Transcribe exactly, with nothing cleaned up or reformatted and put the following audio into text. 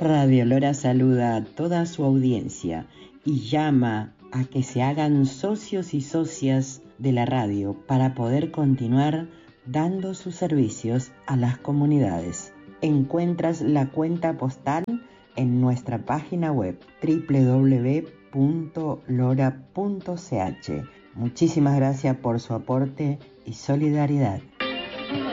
Radio Lora saluda a toda su audiencia y llama a que se hagan socios y socias de la radio para poder continuar dando sus servicios a las comunidades. Encuentras la cuenta postal en nuestra página web doble u doble u doble u punto lora punto c h. Muchísimas gracias por su aporte y solidaridad.